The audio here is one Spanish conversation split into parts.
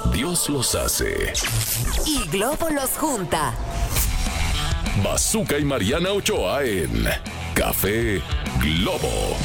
Dios los hace. Y Globo los junta. Bazooka y Mariana Ochoa en Café Globo.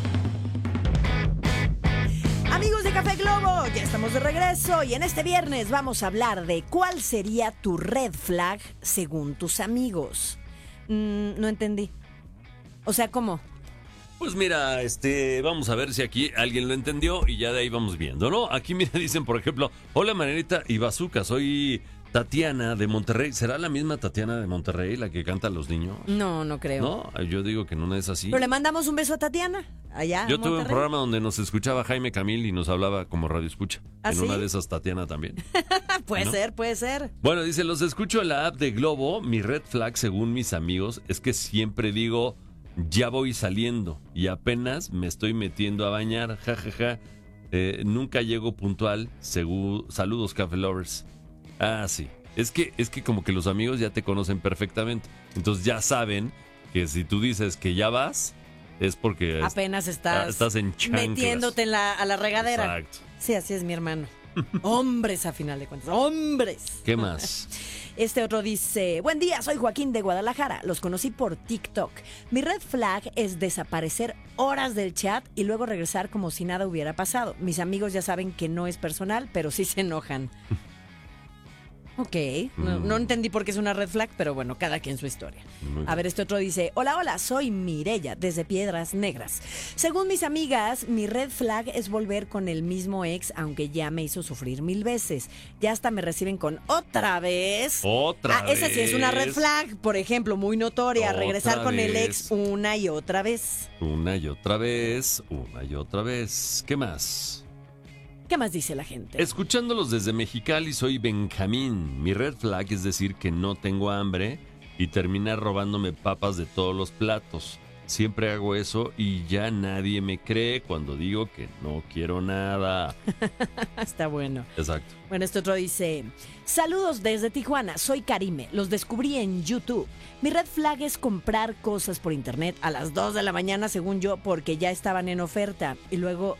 Amigos de Café Globo, ya estamos de regreso y en este viernes vamos a hablar de cuál sería tu red flag según tus amigos. No entendí. O sea, ¿cómo? Pues mira, vamos a ver si aquí alguien lo entendió y ya de ahí vamos viendo, ¿no? Aquí mira, dicen, por ejemplo, hola Marianita y Bazooka, soy Tatiana de Monterrey. ¿Será la misma Tatiana de Monterrey la que canta a los niños? No, no creo. No, yo digo que no es así. Pero le mandamos un beso a Tatiana, allá Yo en tuve un Monterrey. programa donde nos escuchaba Jaime Camil y nos hablaba como radio escucha. ¿Ah, en sí? una de esas Tatiana también. Puede ¿no? ser, puede ser. Bueno, dice, los escucho en la app de Globo. Mi red flag, según mis amigos, es que siempre digo, ya voy saliendo y apenas me estoy metiendo a bañar, jajaja. Nunca llego puntual. Saludos, Café Lovers. Ah, sí. Es que como que los amigos ya te conocen perfectamente. Entonces ya saben que si tú dices que ya vas, es porque Apenas estás en chanclas. metiéndote a la regadera. Exacto. Sí, así es mi hermano. Hombres, a final de cuentas. ¡Hombres! ¿Qué más? Este otro dice, buen día, soy Joaquín de Guadalajara, los conocí por TikTok. Mi red flag es desaparecer horas del chat y luego regresar como si nada hubiera pasado. Mis amigos ya saben que no es personal, pero sí se enojan. Ok, no entendí por qué es una red flag, pero bueno, cada quien su historia. A ver, este otro dice, hola, soy Mirella, desde Piedras Negras. Según mis amigas, mi red flag es volver con el mismo ex, aunque ya me hizo sufrir 1000 veces. Ya hasta me reciben con ¿otra vez? ¿Otra vez? Esa sí es una red flag, por ejemplo, muy notoria, regresar con el ex una y otra vez. Una y otra vez, una y otra vez. ¿Qué más? ¿Qué más dice la gente? Escuchándolos desde Mexicali, soy Benjamín. Mi red flag es decir que no tengo hambre y terminar robándome papas de todos los platos. Siempre hago eso y ya nadie me cree cuando digo que no quiero nada. Está bueno. Exacto. Bueno, este otro dice, saludos desde Tijuana, soy Karime, los descubrí en YouTube. Mi red flag es comprar cosas por internet a las 2 de la mañana, según yo, porque ya estaban en oferta. Y luego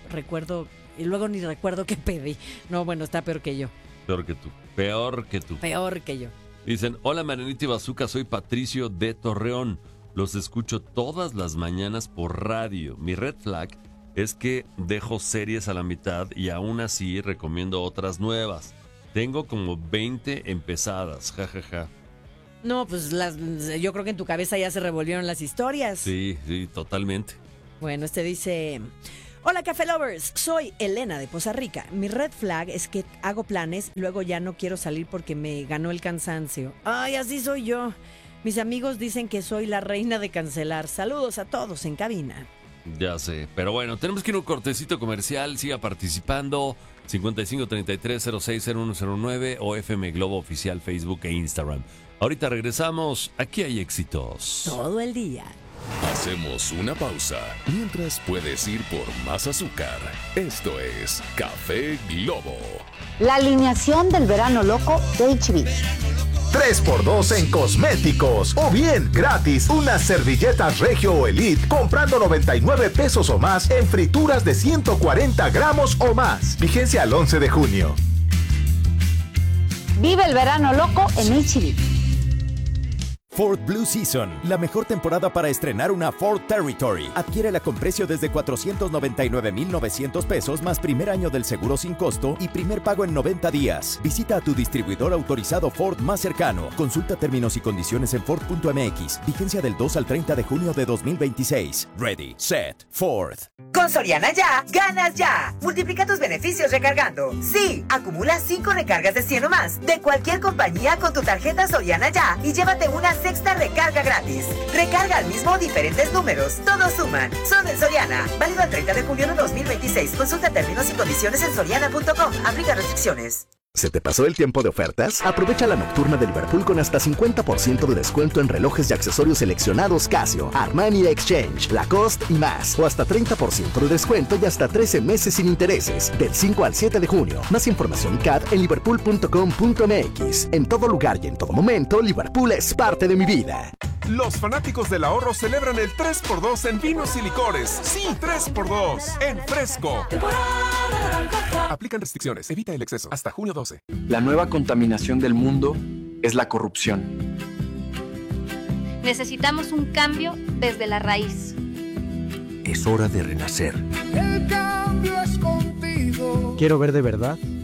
ni recuerdo qué pedí. No, bueno, está peor que yo. Peor que tú. Peor que tú. Peor que yo. Dicen, hola Marianita y Bazooka, soy Patricio de Torreón. Los escucho todas las mañanas por radio. Mi red flag es que dejo series a la mitad y aún así recomiendo otras nuevas. Tengo como 20 empezadas, jajaja. No, pues yo creo que en tu cabeza ya se revolvieron las historias. Sí, totalmente. Bueno, este dice... Hola Café Lovers, soy Elena de Poza Rica. Mi red flag es que hago planes, luego ya no quiero salir porque me ganó el cansancio. Ay, así soy yo. Mis amigos dicen que soy la reina de cancelar. Saludos a todos en cabina. Ya sé, pero bueno, tenemos que ir a un cortecito comercial. Siga participando. 5533-060109 o FM Globo Oficial Facebook e Instagram. Ahorita regresamos. Aquí hay éxitos. Todo el día. Hacemos una pausa mientras puedes ir por más azúcar. Esto es Café Globo. La alineación del verano loco de HB. 3x2 en cosméticos o bien gratis unas servilletas Regio o Elite comprando 99 pesos o más en frituras de 140 gramos o más. Vigencia al 11 de junio. Vive el verano loco en HB. Ford Blue Season, la mejor temporada para estrenar una Ford Territory. Adquiérela con precio desde 499,900 pesos más primer año del seguro sin costo y primer pago en 90 días. Visita a tu distribuidor autorizado Ford más cercano. Consulta términos y condiciones en Ford.mx. Vigencia del 2 al 30 de junio de 2026. Ready, set, Ford. Con Soriana Ya, ganas ya. Multiplica tus beneficios recargando. Sí, acumula 5 recargas de 100 o más de cualquier compañía con tu tarjeta Soriana Ya y llévate una sexta recarga gratis. Recarga al mismo diferentes números. Todos suman. Solo en Soriana. Válido al 30 de julio de 2026. Consulta términos y condiciones en soriana.com. Aplica restricciones. ¿Se te pasó el tiempo de ofertas? Aprovecha la nocturna de Liverpool con hasta 50% de descuento en relojes y accesorios seleccionados Casio, Armani Exchange, Lacoste y más. O hasta 30% de descuento y hasta 13 meses sin intereses. Del 5 al 7 de junio. Más información y CAD en liverpool.com.mx. En todo lugar y en todo momento, Liverpool es parte de mi vida. Los fanáticos del ahorro celebran el 3x2 en vinos y licores. Sí, 3x2 en Fresco. Aplican restricciones. Evita el exceso. Hasta junio 12. La nueva contaminación del mundo es la corrupción. Necesitamos un cambio desde la raíz. Es hora de renacer. El cambio es contigo. Quiero ver de verdad